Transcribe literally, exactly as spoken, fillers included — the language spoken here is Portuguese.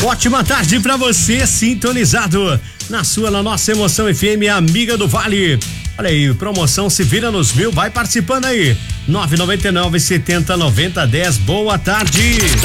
Ótima tarde pra você, sintonizado na sua, na nossa Emoção F M, amiga do Vale. Olha aí, promoção Se Vira nos Mil, vai participando aí. nove nove nove, setenta, noventa, dez. Boa tarde.